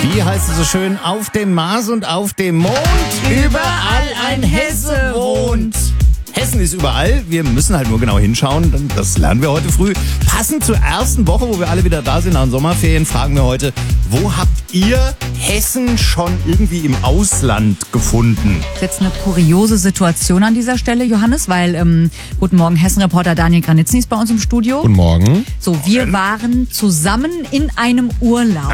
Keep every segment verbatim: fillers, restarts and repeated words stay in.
Wie heißt es so schön? Auf dem Mars und auf dem Mond. Überall ein Hesse wohnt. Hessen ist überall. Wir müssen halt nur genau hinschauen. Das lernen wir heute früh. Passend zur ersten Woche, wo wir alle wieder da sind nach den Sommerferien, fragen wir heute, wo habt ihr Hessen schon irgendwie im Ausland gefunden? Das ist jetzt eine kuriose Situation an dieser Stelle, Johannes, weil, ähm, guten Morgen, Hessen-Reporter Daniel Granitzny ist bei uns im Studio. Guten Morgen. So, wir waren zusammen in einem Urlaub.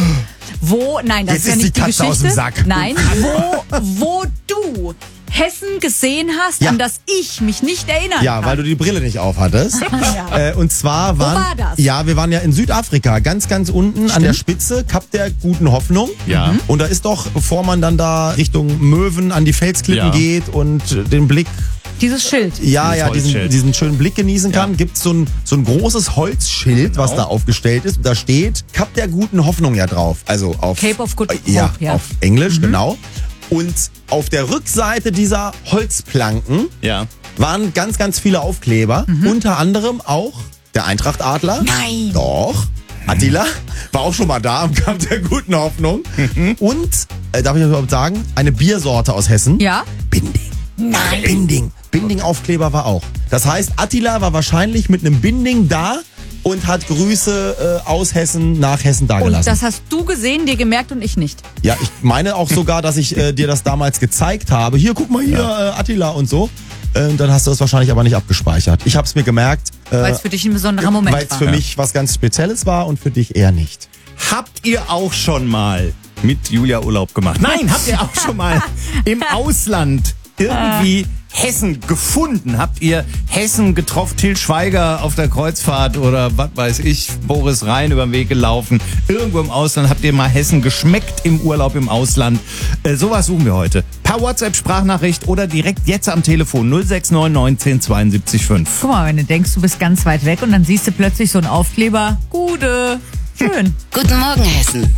Wo, nein, das Jetzt ist ja ist nicht die die, Katze aus Geschichte. dem Sack. Nein, wo, wo du Hessen gesehen hast, Ja. an das ich mich nicht erinnern Ja, kann. weil du die Brille nicht auf hattest. Ja. äh, und zwar waren, war das? Ja, wir waren ja in Südafrika, ganz, ganz unten an der Spitze, Kap der guten Hoffnung. Ja. Mhm. Und da ist doch, bevor man dann da Richtung Möwen an die Felsklippen Ja. geht und den Blick, Dieses Schild. ja, Dieses ja, diesen, Holzschild. diesen schönen Blick genießen kann, Ja. gibt's so ein, so ein großes Holzschild, was Genau. da aufgestellt ist. Und da steht Kap der guten Hoffnung ja drauf. Also auf, Cape of Good äh, ja, Hope, ja. auf Englisch, genau. Und auf der Rückseite dieser Holzplanken Ja. waren ganz, ganz viele Aufkleber. Unter anderem auch der Eintracht-Adler. Nein. Doch. Attila war auch schon mal da am Kap der guten Hoffnung. Und, äh, darf ich das überhaupt sagen, eine Biersorte aus Hessen. Ja? Binding. Nein. Binding. Binding-Aufkleber war auch. Das heißt, Attila war wahrscheinlich mit einem Binding da und hat Grüße äh, aus Hessen nach Hessen Und dagelassen. das hast du gesehen, dir gemerkt und ich nicht. Ja, ich meine auch sogar, dass ich äh, dir das damals gezeigt habe. Hier, guck mal hier, äh, Attila und so. Äh, dann hast du das wahrscheinlich aber nicht abgespeichert. Ich habe es mir gemerkt, äh, Weil es für dich ein besonderer Moment weil es war. für mich was ganz Spezielles war und für dich eher nicht. Habt ihr auch schon mal mit Julia Urlaub gemacht? Nein, habt ihr auch schon mal im Ausland irgendwie Hessen gefunden? Habt ihr Hessen getroffen, Til Schweiger auf der Kreuzfahrt oder was weiß ich, Boris Rhein über den Weg gelaufen? Irgendwo im Ausland habt ihr mal Hessen geschmeckt im Urlaub im Ausland? Äh, sowas suchen wir heute. Per WhatsApp-Sprachnachricht oder direkt jetzt am Telefon null sechs neun neunzehn zweiundsiebzig fünf. Guck mal, wenn du denkst, du bist ganz weit weg und dann siehst du plötzlich so einen Aufkleber. Gute. Schön. Guten Morgen, Hessen.